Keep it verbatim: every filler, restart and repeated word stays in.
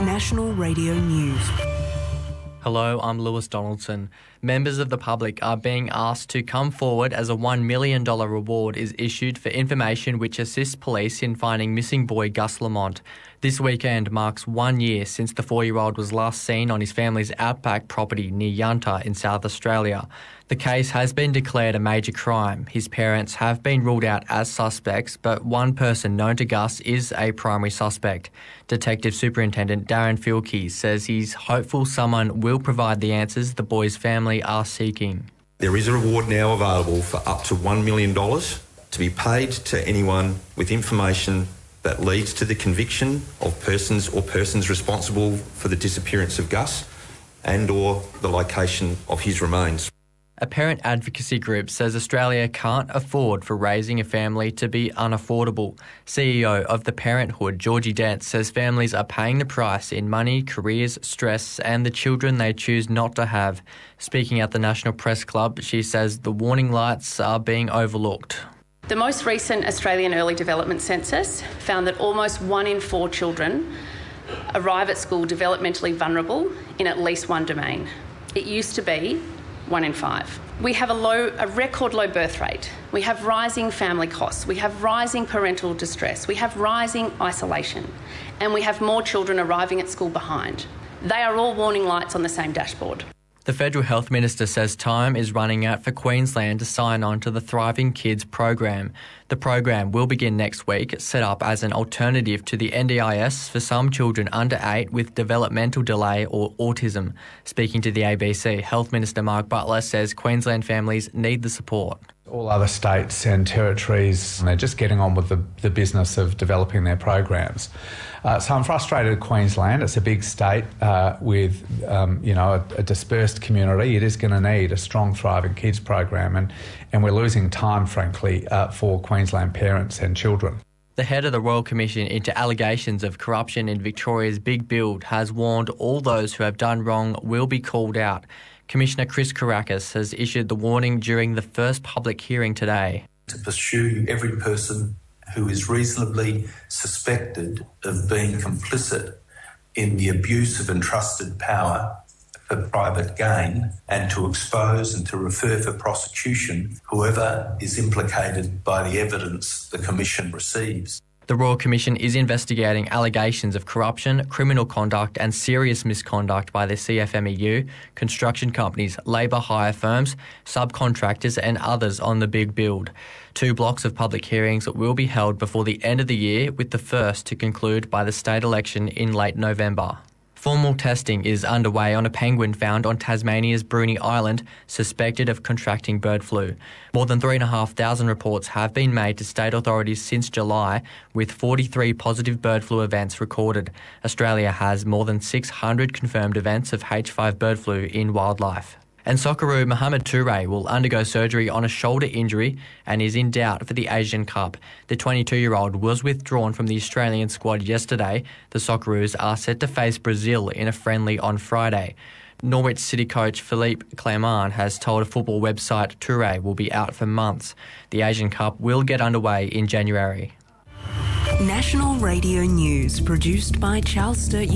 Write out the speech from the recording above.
National Radio News. Hello, I'm Lewis Donaldson. Members of the public are being asked to come forward as a one million dollars reward is issued for information which assists police in finding missing boy Gus Lamont. This weekend marks one year since the four-year-old was last seen on his family's outback property near Yunta in South Australia. The case has been declared a major crime. His parents have been ruled out as suspects, but one person known to Gus is a primary suspect. Detective Superintendent Darren Filkey says he's hopeful someone will provide the answers the boy's family are seeking. There is a reward now available for up to one million dollars to be paid to anyone with information that leads to the conviction of persons or persons responsible for the disappearance of Gus and or the location of his remains. A parent advocacy group says Australia can't afford for raising a family to be unaffordable. C E O of The Parenthood, Georgie Dent, says families are paying the price in money, careers, stress and the children they choose not to have. Speaking at the National Press Club, she says the warning lights are being overlooked. The most recent Australian Early Development Census found that almost one in four children arrive at school developmentally vulnerable in at least one domain. It used to be one in five. We have a low, a record low birth rate. We have rising family costs. We have rising parental distress. We have rising isolation. And we have more children arriving at school behind. They are all warning lights on the same dashboard. The Federal Health Minister says time is running out for Queensland to sign on to the Thriving Kids program. The program will begin next week, set up as an alternative to the N D I S for some children under eight with developmental delay or autism. Speaking to the A B C, Health Minister Mark Butler says Queensland families need the support. All other states and territories, they're just getting on with the, the business of developing their programs. Uh, so I'm frustrated at Queensland. It's a big state uh, with, um, you know, a, a dispersed community. It is going to need a strong, thriving kids program, and, and we're losing time, frankly, uh, for Queensland parents and children. The head of the Royal Commission into allegations of corruption in Victoria's Big Build has warned all those who have done wrong will be called out. Commissioner Chris Kourakis has issued the warning during the first public hearing today. To pursue every person who is reasonably suspected of being complicit in the abuse of entrusted power for private gain, and to expose and to refer for prosecution whoever is implicated by the evidence the Commission receives. The Royal Commission is investigating allegations of corruption, criminal conduct and serious misconduct by the C F M E U, construction companies, labour hire firms, subcontractors and others on the Big Build. Two blocks of public hearings will be held before the end of the year, with the first to conclude by the state election in late November. Formal testing is underway on a penguin found on Tasmania's Bruny Island, suspected of contracting bird flu. More than three thousand five hundred reports have been made to state authorities since July, with forty-three positive bird flu events recorded. Australia has more than six hundred confirmed events of H five bird flu in wildlife. And Socceroo Mohamed Toure will undergo surgery on a shoulder injury and is in doubt for the Asian Cup. The twenty-two-year-old was withdrawn from the Australian squad yesterday. The Socceroos are set to face Brazil in a friendly on Friday. Norwich City coach Philippe Clermont has told a football website Toure will be out for months. The Asian Cup will get underway in January. National Radio News, produced by Charles Sturt